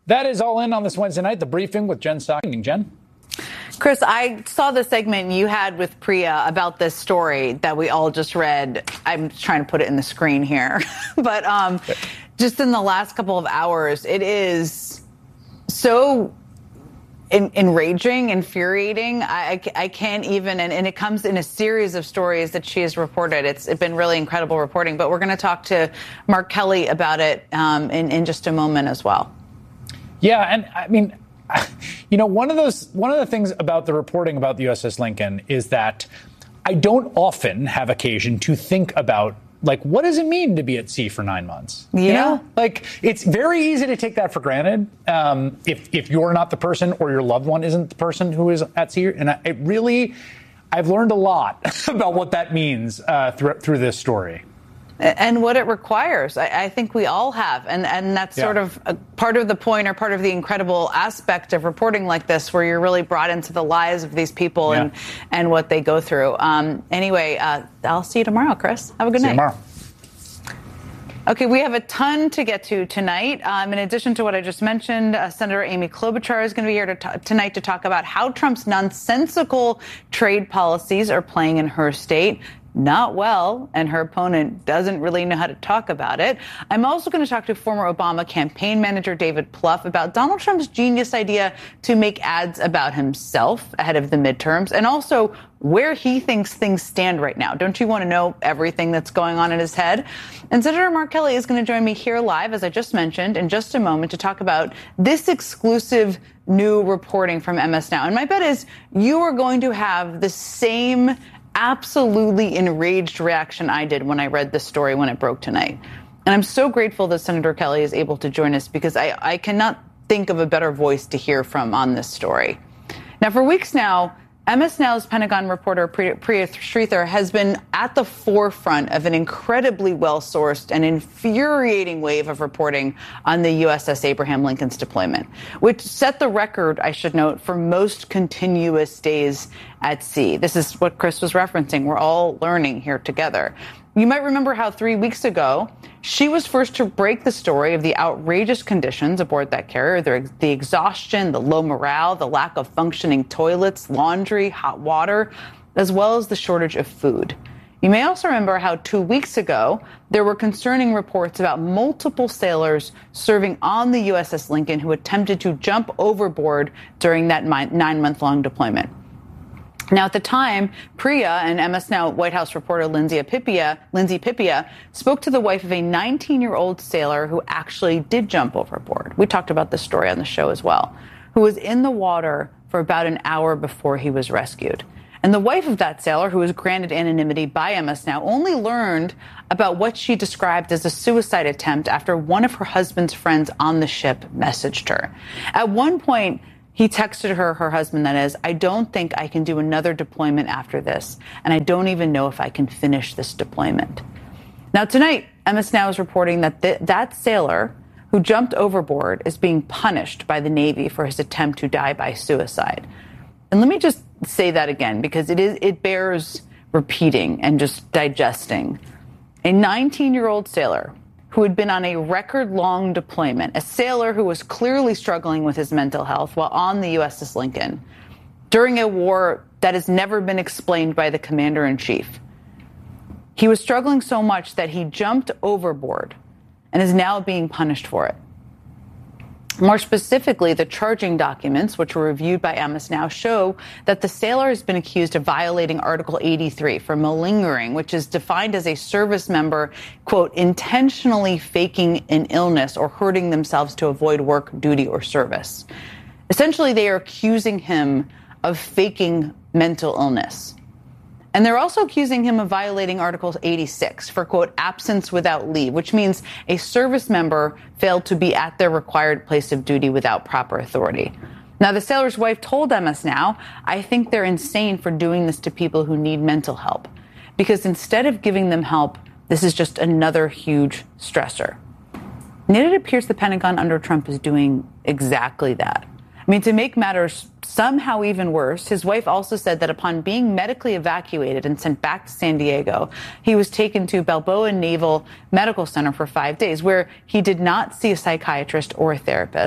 That is all in on this Wednesday night. The briefing with Jen Stocking. Jen? Chris, I saw the segment you had with Priya about this story that we all just read. I'm trying to put it in the screen here. But just in the last couple of hours, it is so enraging, infuriating. I can't even, and it comes in a series of stories that she has reported. It's been really incredible reporting. But we're going to talk to Mark Kelly about it in just a moment as well. Yeah, and I mean, one of the things about the reporting about the USS Lincoln is that I don't often have occasion to think about, like, what does it mean to be at sea for 9 months? Yeah. You know? Like, it's very easy to take that for granted if you're not the person or your loved one isn't the person who is at sea. And I've learned a lot about what that means through this story. And what it requires. I think we all have. And that's sort of a part of the point or part of the incredible aspect of reporting like this, where you're really brought into the lives of these people and what they go through. Anyway, I'll see you tomorrow, Chris. Have a good night. See you tomorrow. Okay, we have a ton to get to tonight. In addition to what I just mentioned, Senator Amy Klobuchar is going to be here tonight to talk about how Trump's nonsensical trade policies are playing in her state. Not well, and her opponent doesn't really know how to talk about it. I'm also going to talk to former Obama campaign manager David Plouffe about Donald Trump's genius idea to make ads about himself ahead of the midterms, and also where he thinks things stand right now. Don't you want to know everything that's going on in his head? And Senator Mark Kelly is going to join me here live, as I just mentioned, in just a moment to talk about this exclusive new reporting from MS Now. And my bet is you are going to have the same absolutely enraged reaction I did when I read this story when it broke tonight. And I'm so grateful that Senator Kelly is able to join us, because I cannot think of a better voice to hear from on this story. Now, for weeks now, MS Now's Pentagon reporter Priya Sridhar has been at the forefront of an incredibly well-sourced and infuriating wave of reporting on the USS Abraham Lincoln's deployment, which set the record, I should note, for most continuous days at sea. This is what Chris was referencing. We're all learning here together. You might remember how 3 weeks ago, she was first to break the story of the outrageous conditions aboard that carrier, the exhaustion, the low morale, the lack of functioning toilets, laundry, hot water, as well as the shortage of food. You may also remember how 2 weeks ago, there were concerning reports about multiple sailors serving on the USS Lincoln who attempted to jump overboard during that 9-month-long deployment. Now, at the time, Priya and MS Now White House reporter Lindsay Pipia spoke to the wife of a 19-year-old sailor who actually did jump overboard. We talked about this story on the show as well, who was in the water for about an hour before he was rescued. And the wife of that sailor, who was granted anonymity by MS Now, only learned about what she described as a suicide attempt after one of her husband's friends on the ship messaged her. At one point, he texted her husband, that is, "I don't think I can do another deployment after this, and I don't even know if I can finish this deployment." Now, tonight, MS Now is reporting that that sailor who jumped overboard is being punished by the Navy for his attempt to die by suicide. And let me just say that again, because it bears repeating and just digesting. A 19-year-old sailor who had been on a record-long deployment, a sailor who was clearly struggling with his mental health while on the USS Lincoln, during a war that has never been explained by the commander-in-chief. He was struggling so much that he jumped overboard and is now being punished for it. More specifically, the charging documents, which were reviewed by MS Now, show that the sailor has been accused of violating Article 83 for malingering, which is defined as a service member, quote, intentionally faking an illness or hurting themselves to avoid work, duty, or service. Essentially, they are accusing him of faking mental illness. And they're also accusing him of violating Article 86 for, quote, absence without leave, which means a service member failed to be at their required place of duty without proper authority. Now, the sailor's wife told MS Now, "I think they're insane for doing this to people who need mental help, because instead of giving them help, this is just another huge stressor." And it appears the Pentagon under Trump is doing exactly that. I mean, to make matters somehow even worse, his wife also said that upon being medically evacuated and sent back to San Diego, he was taken to Balboa Naval Medical Center for 5 days, where he did not see a psychiatrist or a therapist.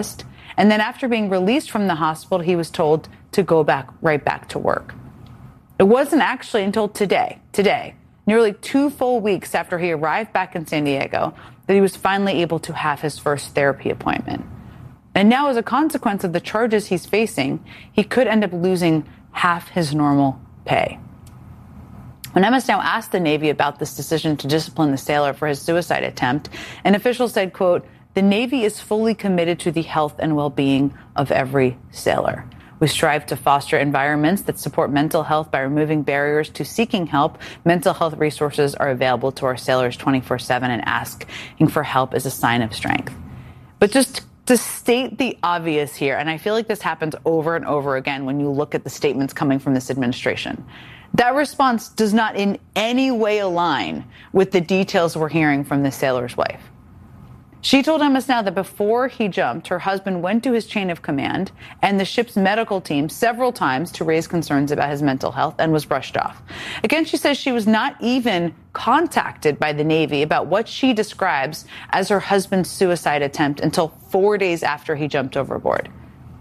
And then after being released from the hospital, he was told to go right back to work. It wasn't actually until today, nearly 2 full weeks after he arrived back in San Diego, that he was finally able to have his first therapy appointment. And now, as a consequence of the charges he's facing, he could end up losing half his normal pay. When Emmis now asked the Navy about this decision to discipline the sailor for his suicide attempt, an official said, quote, "The Navy is fully committed to the health and well-being of every sailor. We strive to foster environments that support mental health by removing barriers to seeking help. Mental health resources are available to our sailors 24/7, and asking for help is a sign of strength." But just to state the obvious here, and I feel like this happens over and over again when you look at the statements coming from this administration, that response does not in any way align with the details we're hearing from the sailor's wife. She told Emmis Now that before he jumped, her husband went to his chain of command and the ship's medical team several times to raise concerns about his mental health and was brushed off. Again, she says she was not even contacted by the Navy about what she describes as her husband's suicide attempt until 4 days after he jumped overboard.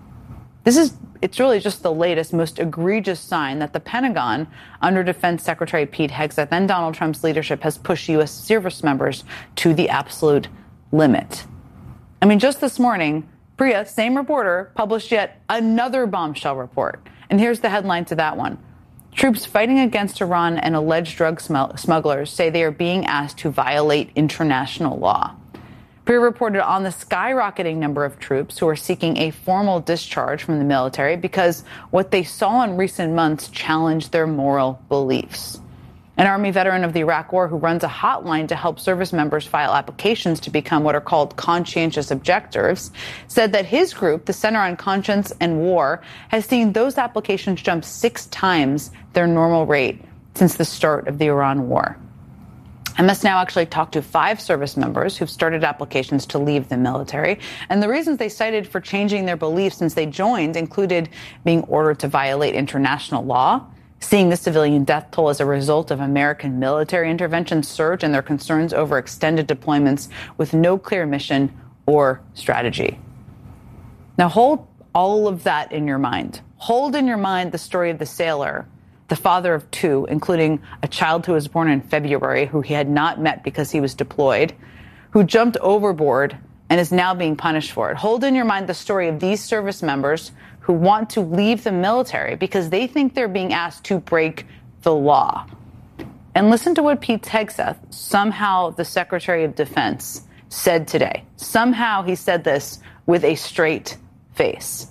It's really just the latest, most egregious sign that the Pentagon, under Defense Secretary Pete Hegseth and Donald Trump's leadership, has pushed U.S. service members to the absolute limit. I mean, just this morning, Priya, same reporter, published yet another bombshell report. And here's the headline to that one. Troops fighting against Iran and alleged drug smugglers say they are being asked to violate international law. Priya reported on the skyrocketing number of troops who are seeking a formal discharge from the military because what they saw in recent months challenged their moral beliefs. An Army veteran of the Iraq War who runs a hotline to help service members file applications to become what are called conscientious objectors said that his group, the Center on Conscience and War, has seen those applications jump 6 times their normal rate since the start of the Iran war. Emmis Now actually talked to 5 service members who've started applications to leave the military. And the reasons they cited for changing their beliefs since they joined included being ordered to violate international law, seeing the civilian death toll as a result of American military intervention surge, and their concerns over extended deployments with no clear mission or strategy. Now hold all of that in your mind. Hold in your mind the story of the sailor, the father of 2, including a child who was born in February who he had not met because he was deployed, who jumped overboard and is now being punished for it. Hold in your mind the story of these service members who want to leave the military because they think they're being asked to break the law. And listen to what Pete Hegseth, somehow the Secretary of Defense, said today. Somehow he said this with a straight face.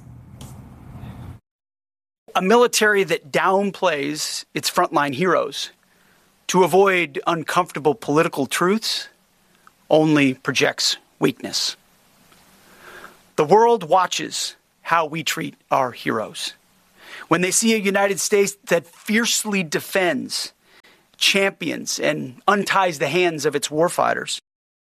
A military that downplays its frontline heroes to avoid uncomfortable political truths only projects weakness. The world watches how we treat our heroes. When they see a United States that fiercely defends, champions, and unties the hands of its warfighters.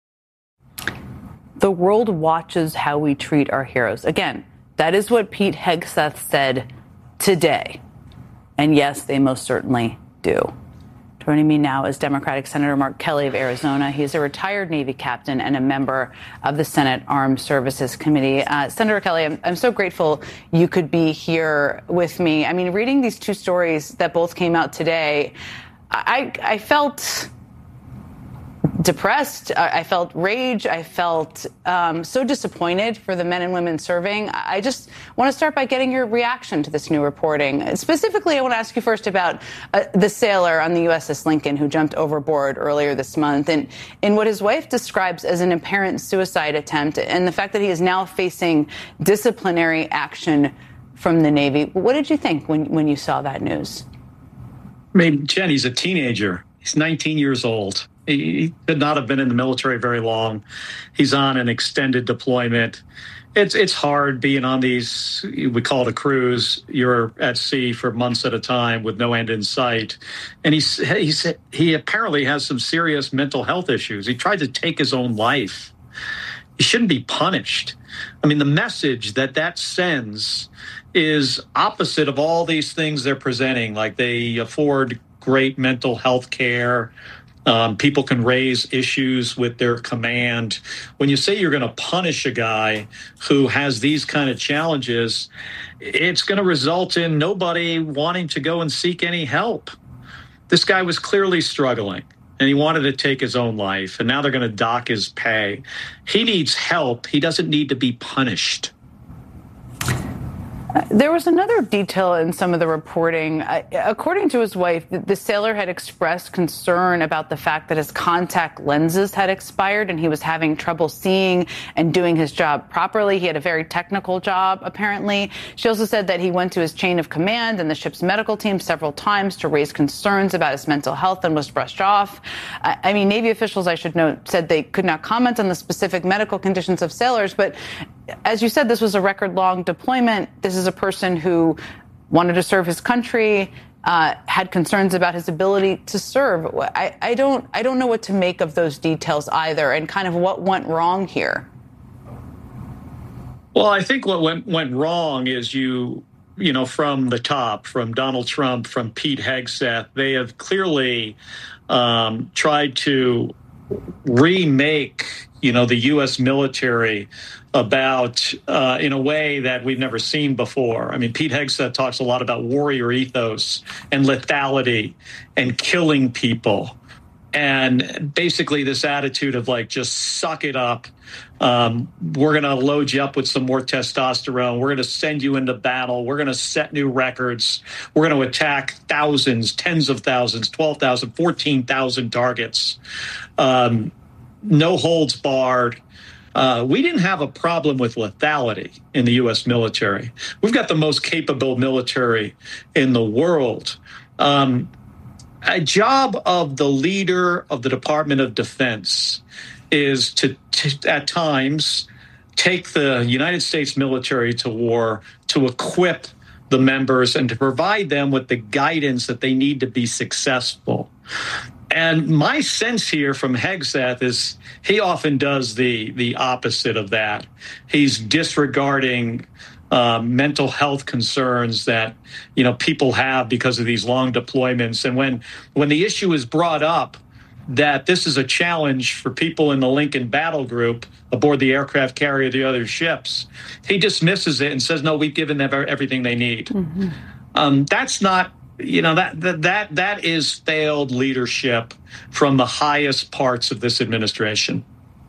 The world watches how we treat our heroes. Again, that is what Pete Hegseth said today. And yes, they most certainly do. Joining me now is Democratic Senator Mark Kelly of Arizona. He is a retired Navy captain and a member of the Senate Armed Services Committee. Senator Kelly, I'm so grateful you could be here with me. I mean, reading these 2 stories that both came out today, I felt depressed. I felt rage. I felt so disappointed for the men and women serving. I just want to start by getting your reaction to this new reporting. Specifically, I want to ask you first about the sailor on the USS Lincoln who jumped overboard earlier this month and in what his wife describes as an apparent suicide attempt, and the fact that he is now facing disciplinary action from the Navy. What did you think when you saw that news? I mean, Jen, he's a teenager. He's 19 years old. He could not have been in the military very long. He's on an extended deployment. It's hard being on these, we call it a cruise. You're at sea for months at a time with no end in sight. And he apparently has some serious mental health issues. He tried to take his own life. He shouldn't be punished. I mean, the message that sends is opposite of all these things they're presenting, like they afford great mental health care, People can raise issues with their command. When you say you're going to punish a guy who has these kind of challenges, it's going to result in nobody wanting to go and seek any help. This guy was clearly struggling, and he wanted to take his own life, and now they're going to dock his pay. He needs help. He doesn't need to be punished. There was another detail in some of the reporting. According to his wife, the sailor had expressed concern about the fact that his contact lenses had expired and he was having trouble seeing and doing his job properly. He had a very technical job, apparently. She also said that he went to his chain of command and the ship's medical team several times to raise concerns about his mental health and was brushed off. I mean, Navy officials, I should note, said they could not comment on the specific medical conditions of sailors, but as you said, this was a record-long deployment. This is a person who wanted to serve his country, had concerns about his ability to serve. I don't know what to make of those details either, and kind of what went wrong here. Well, I think what went wrong is you know, from the top, from Donald Trump, from Pete Hegseth, they have clearly tried to remake, you know, the U.S. military about in a way that we've never seen before. I mean, Pete Hegseth talks a lot about warrior ethos and lethality and killing people. And basically this attitude of like, just suck it up. We're going to load you up with some more testosterone. We're going to send you into battle. We're going to set new records. We're going to attack thousands, tens of thousands, 12,000, 14,000 targets. No holds barred. We didn't have a problem with lethality in the U.S. military. We've got the most capable military in the world. A job of the leader of the Department of Defense is to at times take the United States military to war, to equip the members and to provide them with the guidance that they need to be successful. And my sense here from Hegseth is he often does the opposite of that. He's disregarding mental health concerns that, you know, people have because of these long deployments. And when the issue is brought up that this is a challenge for people in the Lincoln Battle Group aboard the aircraft carrier, the other ships, he dismisses it and says, no, we've given them everything they need. Mm-hmm. That's not, you know, that is failed leadership from the highest parts of this administration.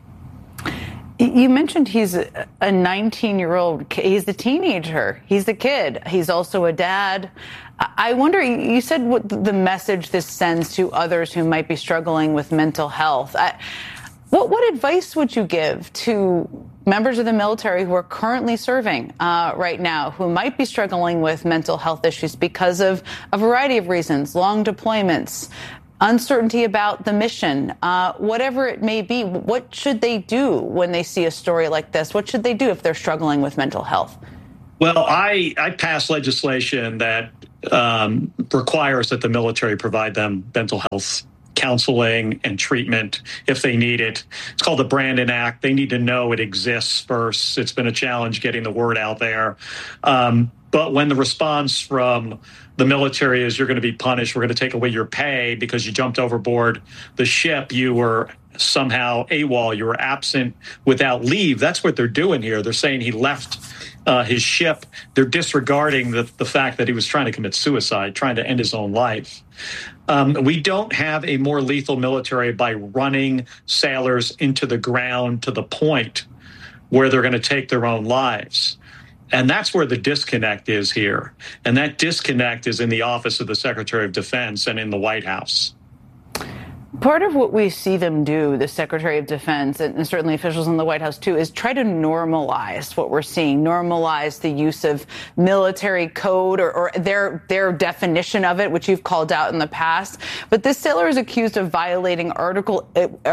You mentioned he's a 19-year-old. He's the teenager. He's the kid. He's also a dad. I wonder, you said what the message this sends to others who might be struggling with mental health. What advice would you give to members of the military who are currently serving right now, who might be struggling with mental health issues because of a variety of reasons, long deployments, uncertainty about the mission, whatever it may be? What should they do when they see a story like this? What should they do if they're struggling with mental health? Well, I passed legislation that requires that the military provide them mental health counseling and treatment if they need it. It's called the Brandon Act. They need to know it exists first. It's been a challenge getting the word out there. But when the response from the military is you're going to be punished, we're going to take away your pay because you jumped overboard the ship, you were somehow AWOL, you were absent without leave. That's what they're doing here. They're saying he left his ship. They're disregarding the fact that he was trying to commit suicide, trying to end his own life. We don't have a more lethal military by running sailors into the ground to the point where they're going to take their own lives. And that's where the disconnect is here. And that disconnect is in the office of the Secretary of Defense and in the White House. Part of what we see them do, the Secretary of Defense and certainly officials in the White House, too, is try to normalize what we're seeing, normalize the use of military code or their definition of it, which you've called out in the past. But this sailor is accused of violating Article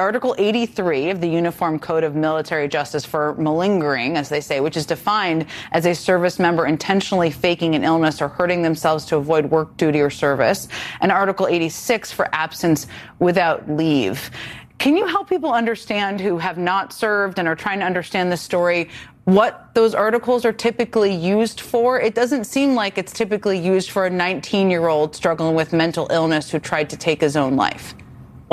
83 of the Uniform Code of Military Justice for malingering, as they say, which is defined as a service member intentionally faking an illness or hurting themselves to avoid work duty or service, and Article 86 for absence without leave. Can you help people understand who have not served and are trying to understand the story, what those articles are typically used for? It doesn't seem like it's typically used for a 19-year-old struggling with mental illness who tried to take his own life.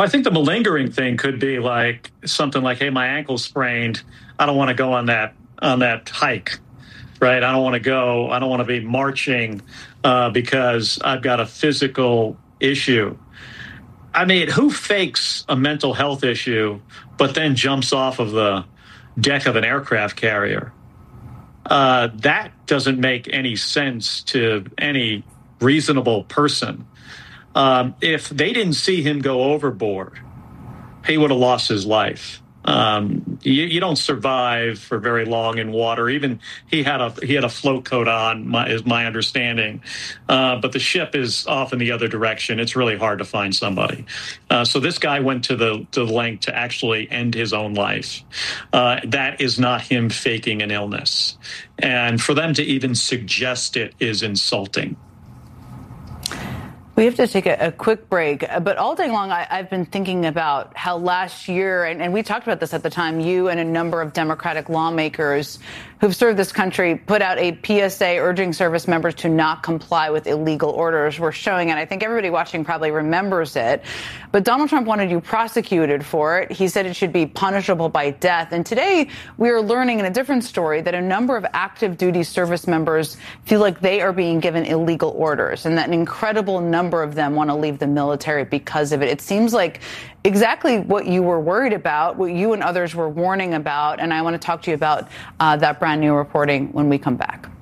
Well, I think the malingering thing could be like something like, hey, my ankle's sprained. I don't want to go on that hike, right? I don't want to go. I don't want to be marching because I've got a physical issue. I mean, who fakes a mental health issue but then jumps off of the deck of an aircraft carrier? That doesn't make any sense to any reasonable person. If they didn't see him go overboard, he would have lost his life. You don't survive for very long in water. Even he had a float coat on, is my understanding. But the ship is off in the other direction. It's really hard to find somebody. So this guy went to the length to actually end his own life. That is not him faking an illness. And for them to even suggest it is insulting. We have to take a quick break, but all day long I've been thinking about how last year, and we talked about this at the time, you and a number of Democratic lawmakers who've served this country put out a PSA urging service members to not comply with illegal orders. We're showing it. I think everybody watching probably remembers it. But Donald Trump wanted you prosecuted for it. He said it should be punishable by death. And today we are learning in a different story that a number of active duty service members feel like they are being given illegal orders and that an incredible number of them want to leave the military because of it. It seems like exactly what you were worried about, what you and others were warning about. And I want to talk to you about that brand new reporting when we come back.